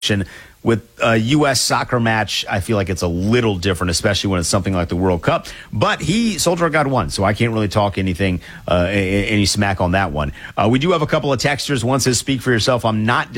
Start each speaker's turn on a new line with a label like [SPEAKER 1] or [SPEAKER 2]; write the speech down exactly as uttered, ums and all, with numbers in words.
[SPEAKER 1] With a U S soccer match, I feel like it's a little different, especially when it's something like the World Cup. But he, Soldier got one, so I can't really talk anything, uh, any smack on that one. Uh, we do have a couple of texters. One says, "Speak for yourself. I'm not